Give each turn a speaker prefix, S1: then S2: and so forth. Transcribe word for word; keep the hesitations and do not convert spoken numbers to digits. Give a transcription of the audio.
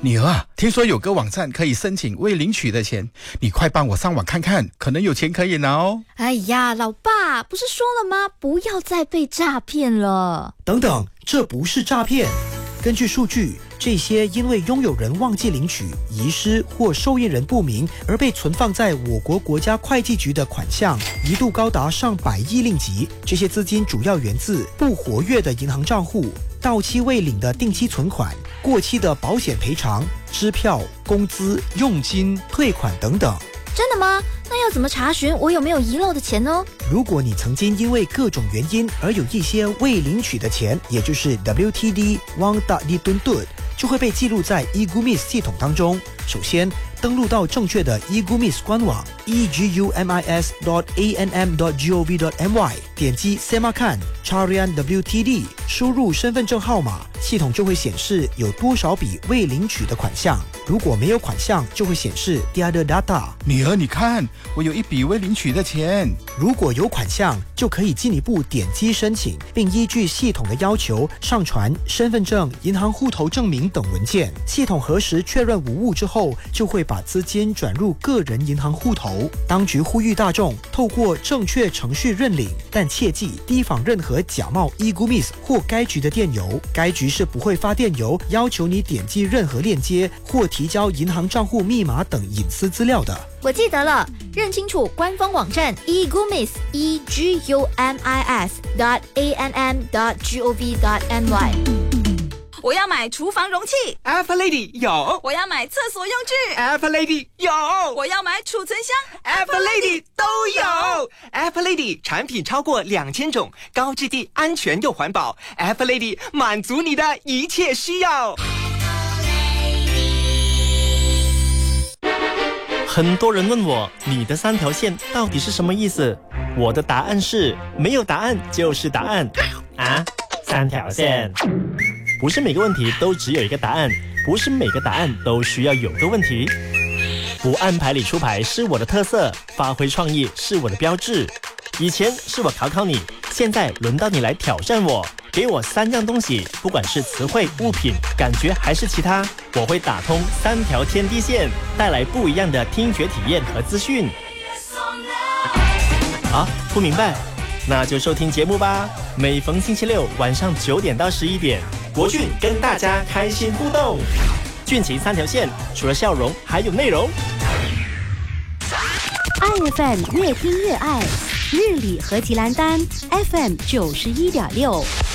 S1: 女儿啊，听说有个网站可以申请未领取的钱，你快帮我上网看看，可能有钱可以拿哦。
S2: 哎呀，老爸，不是说了吗？不要再被诈骗了。
S3: 等等，这不是诈骗。根据数据，这些因为拥有人忘记领取、遗失或受益人不明而被存放在我国国家会计局的款项，一度高达上百亿令吉。这些资金主要源自不活跃的银行账户、到期未领的定期存款、过期的保险赔偿、支票、工资、佣金、退款等等。
S2: 真的吗？那要怎么查询我有没有遗漏的钱呢？
S3: 如果你曾经因为各种原因而有一些未领取的钱，也就是 W T D Wang Tak Dituntut， 就会被记录在 e-Gumis 系统当中。首先，登录到正确的 e-Gumis 官网 e g u m i s dot a n m dot gov dot m y， 点击 Semakan Carian W T D， 输入身份证号码，系统就会显示有多少笔未领取的款项。如果没有款项，就会显示 Tiada data。
S1: 女儿，你看，我有一笔未领取的钱。
S3: 如果有款项，就可以进一步点击申请，并依据系统的要求上传身份证、银行户头证明等文件。系统核实确认无误之后，就会把资金转入个人银行户头。当局呼吁大众透过正确程序认领，但切记提防任何假冒 e-Gumis 或该局的电邮。该局是不会发电邮要求你点击任何链接或提交银行账户密码等隐私资料的。
S2: 我记得了，认清楚官方网站 e-Gumis e g u m i s dot a n m dot gov dot m y。
S4: 我要买厨房容器
S5: Apple Lady 有，
S4: 我要买厕所用具
S5: Apple Lady 有，
S4: 我要买储存箱
S5: Apple Lady 都有。Apple Lady 产品超过两千种，高质地、安全又环保。Apple Lady 满足你的一切需要。
S6: 很多人问我，你的三条线到底是什么意思？我的答案是，没有答案就是答案。啊，三条线。不是每个问题都只有一个答案，不是每个答案都需要有个问题。不按牌理出牌是我的特色，发挥创意是我的标志。以前是我考考你，现在轮到你来挑战我。给我三样东西，不管是词汇、物品、感觉还是其他，我会打通三条天地线，带来不一样的听觉体验和资讯。啊，不明白？那就收听节目吧。每逢星期六晚上九点到十一点，国俊跟大家开心互动。俊情三条线，除了笑容还有内容。
S7: 爱 F M 越听越爱，日理和吉兰丹 F M 九十一点六。